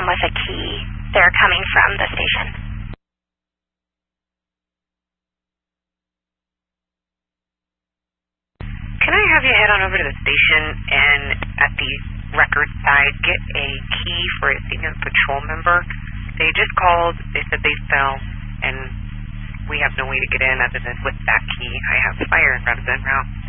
with a key. They're coming from the station. Can I have you head on over to the station and at the record side get a key for a senior patrol member? They just called. They said they fell, and we have no way to get in other than with that key. I have fire in Remsen route.